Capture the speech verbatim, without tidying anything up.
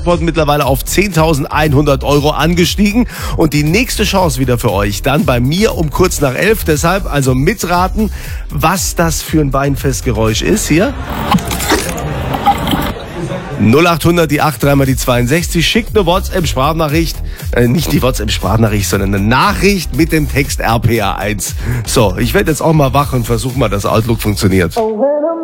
Jackpot mittlerweile auf zehntausendeinhundert Euro angestiegen. Und die nächste Chance wieder für euch dann bei mir um kurz nach elf. Deshalb also mitraten, was das für ein Weinfestgeräusch ist hier. null achthundert, die acht, dreimal die zweiundsechzig. Schickt eine WhatsApp-Sprachnachricht. Äh, nicht die WhatsApp-Sprachnachricht, sondern eine Nachricht mit dem Text R P R eins. So, ich werde jetzt auch mal wach und versuche mal, dass Outlook funktioniert.